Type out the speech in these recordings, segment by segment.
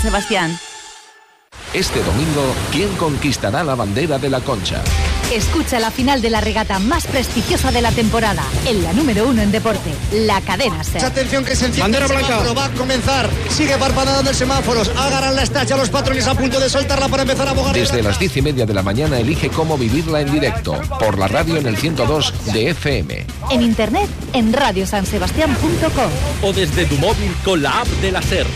Sebastián. Este domingo, ¿quién conquistará la bandera de la Concha? Escucha la final de la regata más prestigiosa de la temporada, en la número 1 en deporte, la Cadena SER. Atención que se enciende el semáforo, va a comenzar, sigue parpadeando el semáforo, agarran la estacha los patrones a punto de soltarla para empezar a abogar. Desde las 10:30 de la mañana elige cómo vivirla en directo, por la radio en el 102 de FM. En internet, en radiosansebastian.com. O desde tu móvil con la app de la SER.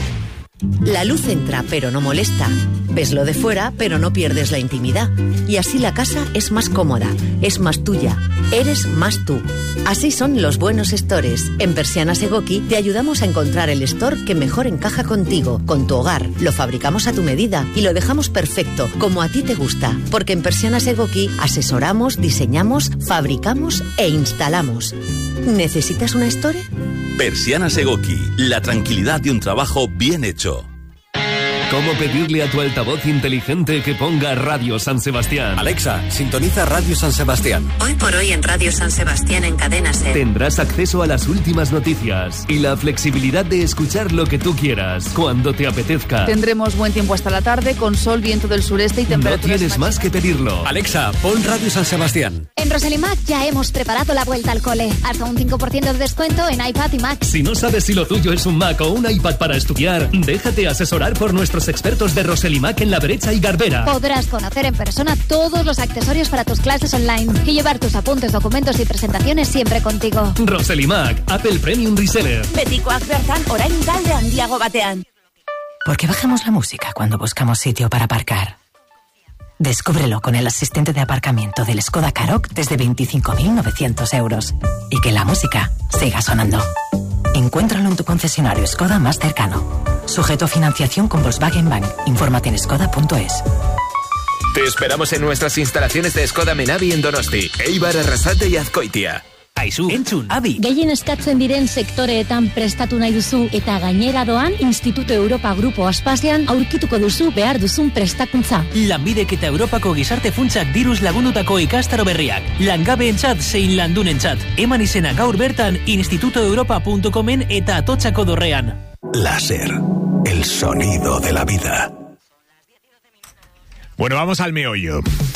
La luz entra, pero no molesta. Veslo de fuera, pero no pierdes la intimidad. Y así la casa es más cómoda, es más tuya, eres más tú. Así son los buenos stores. En Persianas Egoki te ayudamos a encontrar el store que mejor encaja contigo, con tu hogar. Lo fabricamos a tu medida y lo dejamos perfecto, como a ti te gusta. Porque en Persianas Egoki asesoramos, diseñamos, fabricamos e instalamos. ¿Necesitas una store? Persianas Egoki, la tranquilidad de un trabajo bien hecho. ¿Cómo pedirle a tu altavoz inteligente que ponga Radio San Sebastián? Alexa, sintoniza Radio San Sebastián. Hoy por hoy en Radio San Sebastián en Cadena SER. Tendrás acceso a las últimas noticias y la flexibilidad de escuchar lo que tú quieras, cuando te apetezca. Tendremos buen tiempo hasta la tarde, con sol, viento del sureste y temperaturas. No tienes más que pedirlo. Alexa, pon Radio San Sebastián. En Roselimac ya hemos preparado la vuelta al cole. Hasta un 5% de descuento en iPad y Mac. Si no sabes si lo tuyo es un Mac o un iPad para estudiar, déjate asesorar por nuestros expertos de Roselimac en La Brecha y Garbera. Podrás conocer en persona todos los accesorios para tus clases online y llevar tus apuntes, documentos y presentaciones siempre contigo. Roselimac, Apple Premium Reseller. Betikoak bertan, orain talde handiago batean. ¿Por qué bajamos la música cuando buscamos sitio para aparcar? Descúbrelo con el asistente de aparcamiento del Skoda Karoq desde 25.900 euros. Y que la música siga sonando. Encuéntralo en tu concesionario Skoda más cercano. Sujeto a financiación con Volkswagen Bank. Infórmate en skoda.es. Te esperamos en nuestras instalaciones de Skoda Menavi en Donosti, Eibar, Arrasate y Azkoitia. Aizu, entzun, abi. Gehien eskatzen diren sektoreetan prestatu nahi duzu eta gainera doan Instituto Europa Grupo Aspazian aurkituko duzu behar duzun prestakuntza. Lanbidek eta Europako gizarte funtsak diruz lagundutako ikastaro berriak. Langabeentzat zein landunentzat. Eman izena gaur bertan institutoeuropa.comen eta Atotxako dorrean. Láser, el sonido de la vida. Bueno, vamos al meollo.